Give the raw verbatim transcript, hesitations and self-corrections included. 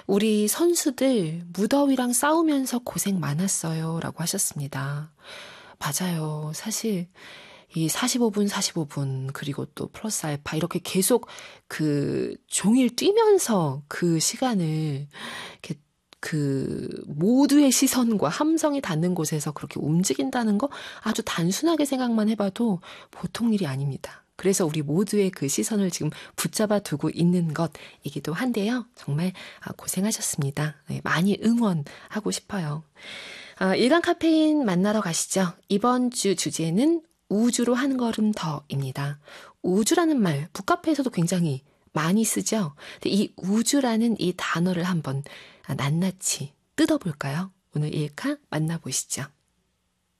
우리 선수들 무더위랑 싸우면서 고생 많았어요. 라고 하셨습니다. 맞아요. 사실 이 사십오 분, 사십오 분, 그리고 또 플러스 알파 이렇게 계속 그 종일 뛰면서 그 시간을 이렇게 그 모두의 시선과 함성이 닿는 곳에서 그렇게 움직인다는 거 아주 단순하게 생각만 해봐도 보통 일이 아닙니다. 그래서 우리 모두의 그 시선을 지금 붙잡아 두고 있는 것이기도 한데요. 정말 고생하셨습니다. 네, 많이 응원하고 싶어요. 아, 일간 카페인 만나러 가시죠. 이번 주 주제는 우주로 한 걸음 더입니다. 우주라는 말 북카페에서도 굉장히 많이 쓰죠. 근데 이 우주라는 이 단어를 한번 낱낱이 뜯어볼까요? 오늘 일카 만나보시죠.